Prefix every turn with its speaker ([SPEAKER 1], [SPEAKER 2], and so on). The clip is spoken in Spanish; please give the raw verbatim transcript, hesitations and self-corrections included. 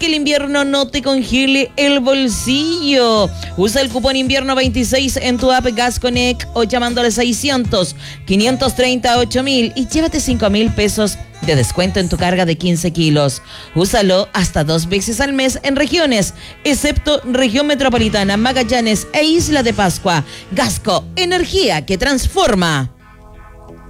[SPEAKER 1] que el invierno no te congele el bolsillo. Usa el cupón invierno veintiséis en tu app Gas Connect o llamándole seiscientos, quinientos treinta, ocho mil y llévate cinco mil pesos de descuento en tu carga de quince kilos. Úsalo hasta dos veces al mes en regiones, excepto región metropolitana, Magallanes e Isla de Pascua. Gasco, energía que transforma.